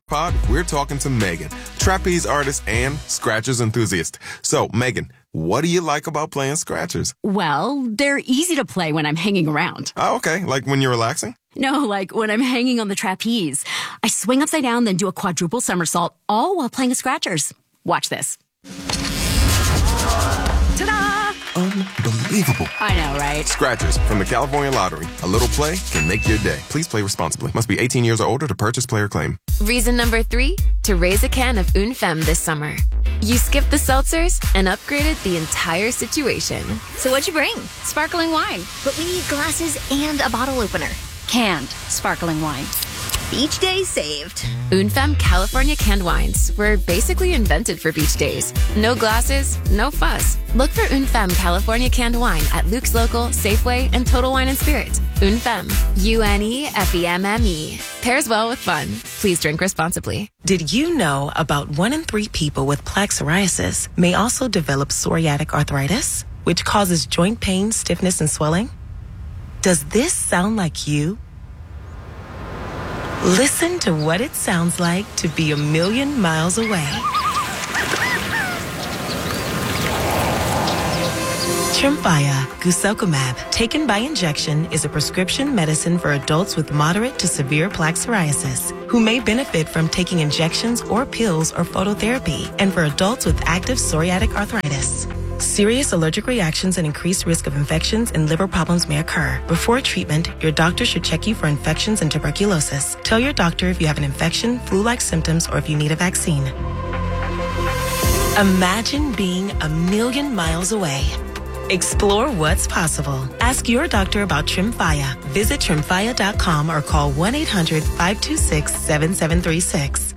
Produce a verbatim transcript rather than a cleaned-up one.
Pod, we're talking to Megan, trapeze artist and Scratchers enthusiast. So, Megan, what do you like about playing Scratchers? Well, they're easy to play when I'm hanging around. Oh, okay. Like when you're relaxing? No, like when I'm hanging on the trapeze. I swing upside down, then do a quadruple somersault, all while playing a Scratchers. Watch this. Ta-da! Unbelievable. I know, right? Scratchers from the California Lottery. A little play can make your day. Please play responsibly. Must be eighteen years or older to purchase player claim. Reason number three, to raise a can of Une Femme this summer. You skipped the seltzers and upgraded the entire situation. So what'd you bring? Sparkling wine. But we need glasses and a bottle opener. Canned sparkling wine. Beach day saved. Une Femme California canned wines were basically invented for beach days. No glasses, no fuss. Look for Une Femme California canned wine at Luke's Local, Safeway, and Total Wine and Spirits. Une Femme. U N E F E M M E. Pairs well with fun. Please drink responsibly. Did you know about one in three people with plaque psoriasis may also develop psoriatic arthritis, which causes joint pain, stiffness, and swelling? Does this sound like you? Listen to what it sounds like to be a million miles away. Tremfya guselkumab, taken by injection, is a prescription medicine for adults with moderate to severe plaque psoriasis who may benefit from taking injections or pills or phototherapy, and for adults with active psoriatic arthritis. Serious allergic reactions and increased risk of infections and liver problems may occur. Before treatment, your doctor should check you for infections and tuberculosis. Tell your doctor if you have an infection, flu-like symptoms, or if you need a vaccine. Imagine being a million miles away. Explore what's possible. Ask your doctor about Tremfya. Visit tremfya dot com or call one eight hundred five two six seven seven three six.